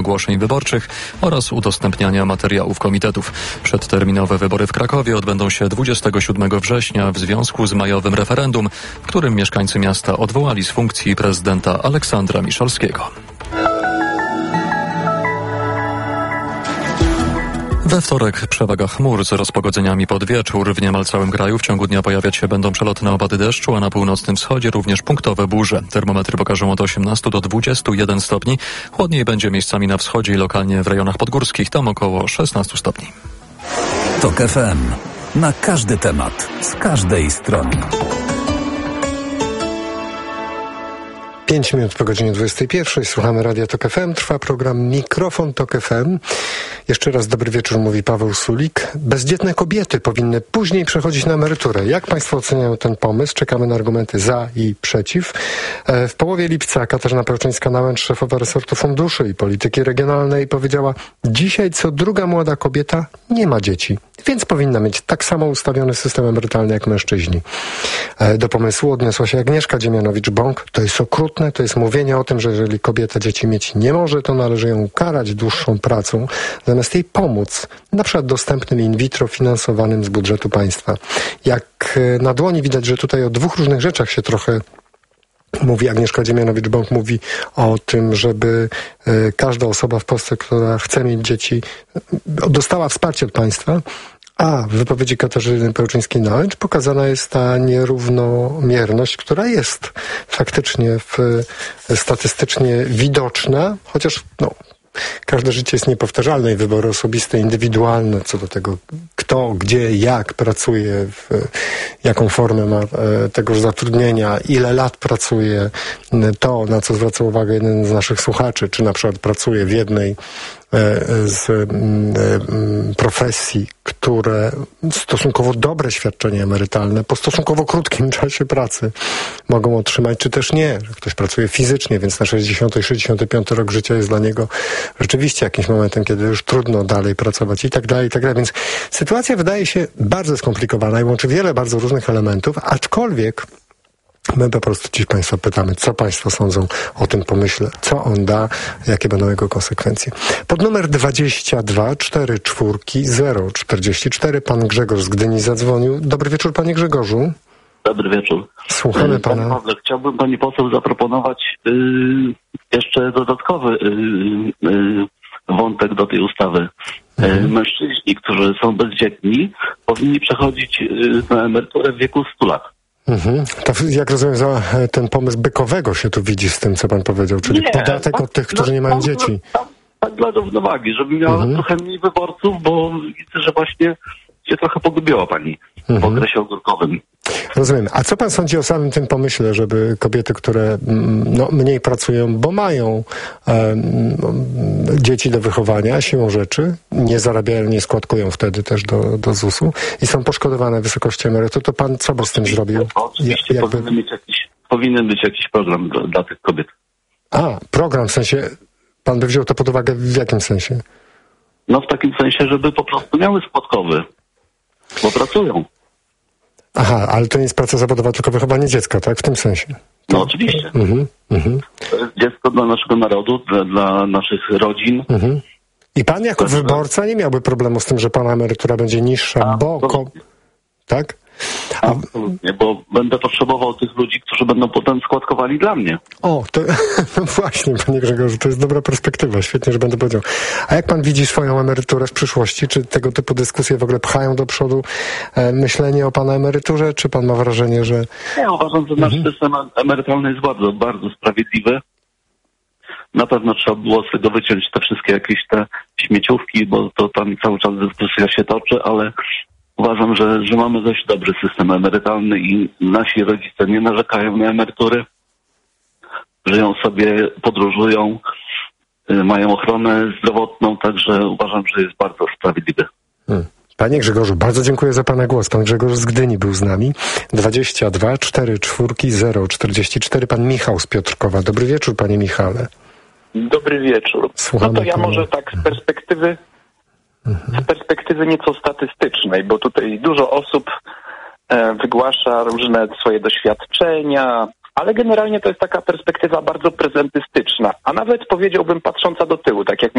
ogłoszeń wyborczych oraz udostępniania materiałów komitetów. Przedterminowe wybory w Krakowie odbędą się 27 września w związku z majowym referendum, w którym mieszkańcy miasta odwołali z funkcji prezydenta Aleksandra Miszalskiego. We wtorek przewaga chmur z rozpogodzeniami pod wieczór. W niemal całym kraju w ciągu dnia pojawiać się będą przelotne opady deszczu, a na północnym wschodzie również punktowe burze. Termometry pokażą od 18 do 21 stopni. Chłodniej będzie miejscami na wschodzie i lokalnie w rejonach podgórskich, tam około 16 stopni. TOK FM. Na każdy temat, z każdej strony. 5 minut po godzinie 21. Słuchamy Radia TOK FM. Trwa program Mikrofon TOK FM. Jeszcze raz dobry wieczór, mówi Paweł Sulik. Bezdzietne kobiety powinny później przechodzić na emeryturę. Jak Państwo oceniają ten pomysł? Czekamy na argumenty za i przeciw. W połowie lipca Katarzyna Pełczyńska-Nałęcz, szefowa resortu funduszy i polityki regionalnej, powiedziała: dzisiaj co druga młoda kobieta nie ma dzieci, więc powinna mieć tak samo ustawiony system emerytalny jak mężczyźni. Do pomysłu odniosła się Agnieszka Dziemianowicz-Bąk. To jest okrutne, to jest mówienie o tym, że jeżeli kobieta dzieci mieć nie może, to należy ją karać dłuższą pracą, zamiast jej pomóc, na przykład dostępnym in vitro finansowanym z budżetu państwa. Jak na dłoni widać, że tutaj o dwóch różnych rzeczach się trochę mówi. Agnieszka Dziemianowicz-Bąk mówi o tym, żeby każda osoba w Polsce, która chce mieć dzieci, dostała wsparcie od państwa, a w wypowiedzi Katarzyny Pełczyńskiej-Nałęcz pokazana jest ta nierównomierność, która jest faktycznie statystycznie widoczna, chociaż każde życie jest niepowtarzalne i wybory osobiste, indywidualne co do tego, kto, gdzie, jak pracuje, jaką formę ma tegoż zatrudnienia, ile lat pracuje, to, na co zwraca uwagę jeden z naszych słuchaczy, czy na przykład pracuje w jednej z profesji, które stosunkowo dobre świadczenie emerytalne po stosunkowo krótkim czasie pracy mogą otrzymać, czy też nie. Ktoś pracuje fizycznie, więc na 60 i 65 rok życia jest dla niego rzeczywiście jakimś momentem, kiedy już trudno dalej pracować i tak dalej, i tak dalej. Więc sytuacja wydaje się bardzo skomplikowana i łączy wiele bardzo różnych elementów, aczkolwiek my po prostu dziś Państwa pytamy, co Państwo sądzą o tym pomyśle, co on da, jakie będą jego konsekwencje. Pod numer 22 44 044 pan Grzegorz z Gdyni zadzwonił. Dobry wieczór, panie Grzegorzu. Dobry wieczór. Słuchamy pana. Panie Pawle, chciałbym pani poseł zaproponować jeszcze dodatkowy wątek do tej ustawy. Mężczyźni, którzy są bezdzietni, powinni przechodzić na emeryturę w wieku 100 lat. To, jak rozumiem, za ten pomysł Bykowego się tu widzi z tym, co pan powiedział, czyli podatek od tych, którzy nie mają dzieci. Tak dla równowagi, żeby miała trochę mniej wyborców, bo widzę, że właśnie się trochę pogubiła pani w okresie ogórkowym. Rozumiem. A co pan sądzi o samym tym pomyśle, żeby kobiety, które mniej pracują, bo mają dzieci do wychowania, siłą rzeczy, nie zarabiają, nie składkują wtedy też do ZUS-u i są poszkodowane w wysokości emerytu, to pan co by z tym zrobił? Oczywiście powinien być jakiś program dla tych kobiet. A, program, w sensie, pan by wziął to pod uwagę w jakim sensie? No w takim sensie, żeby po prostu miały składkowy, bo pracują. Aha, ale to nie jest praca zawodowa, tylko wychowanie dziecka, tak? W tym sensie. No oczywiście. To jest dziecko dla naszego narodu, dla naszych rodzin. I pan jako wyborca nie miałby problemu z tym, że pana emerytura będzie niższa, tak? Absolutnie, bo będę potrzebował tych ludzi, którzy będą potem składkowali dla mnie. O, to no właśnie, panie Grzegorzu, to jest dobra perspektywa, świetnie, że będę powiedział. A jak pan widzi swoją emeryturę w przyszłości? Czy tego typu dyskusje w ogóle pchają do przodu myślenie o pana emeryturze? Czy pan ma wrażenie, że... Ja uważam, że nasz system emerytalny jest bardzo, bardzo sprawiedliwy. Na pewno trzeba było z tego wyciąć te wszystkie jakieś te śmieciówki, bo to tam cały czas dyskusja się toczy, ale uważam, że mamy dość dobry system emerytalny i nasi rodzice nie narzekają na emerytury. Żyją sobie, podróżują, mają ochronę zdrowotną, także uważam, że jest bardzo sprawiedliwy. Panie Grzegorzu, bardzo dziękuję za pana głos. Pan Grzegorz z Gdyni był z nami. 22 44 044. Pan Michał z Piotrkowa. Dobry wieczór, panie Michale. Dobry wieczór. Słuchamy, no to ja może tak z perspektywy nieco statystycznej, bo tutaj dużo osób wygłasza różne swoje doświadczenia, ale generalnie to jest taka perspektywa bardzo prezentystyczna, a nawet powiedziałbym patrząca do tyłu, tak jak